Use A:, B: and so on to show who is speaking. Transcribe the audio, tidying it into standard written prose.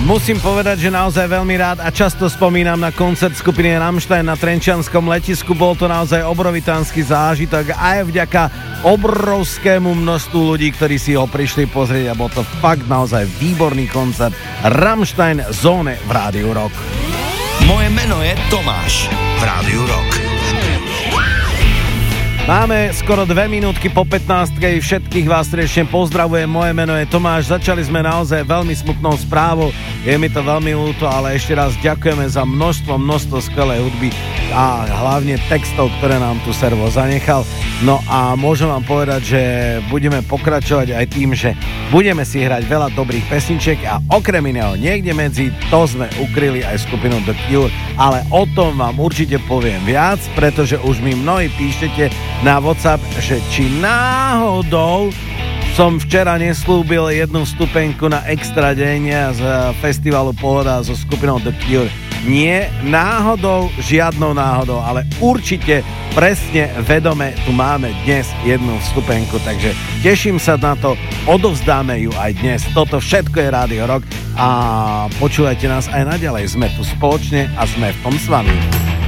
A: Musím povedať, že naozaj veľmi rád a často spomínam na koncert skupiny Rammstein na Trenčianskom letisku. Bol to naozaj obrovitánsky zážitok aj vďaka obrovskému množstvu ľudí, ktorí si ho prišli pozrieť a bol to fakt naozaj výborný koncert Rammstein Zóne v Rádiu Rock.
B: Moje meno je Tomáš v Rádiu Rock.
A: Máme skoro 2 minútky po 15:00, všetkých vás srdečne pozdravujem, moje meno je Tomáš, začali sme naozaj veľmi smutnou správou, je mi to veľmi ľúto, ale ešte raz ďakujeme za množstvo skvelej hudby a hlavne textov, ktoré nám tu Servo zanechal. No a môžem vám povedať, že budeme pokračovať aj tým, že budeme si hrať veľa dobrých pesničiek a okrem iného niekde medzi to sme ukryli aj skupinu The Cure, ale o tom vám určite poviem viac, pretože už mi mnohí píšete na WhatsApp, že či náhodou som včera neslúbil jednu vstupenku na extra deň z festivalu Pohoda so skupinou The Cure. Nie náhodou, žiadnou náhodou, ale určite presne vedome tu máme dnes jednu vstupenku, takže teším sa na to, odovzdáme ju aj dnes. Toto všetko je Rádio Rock a počúvajte nás aj naďalej, sme tu spoločne a sme v tom s vami.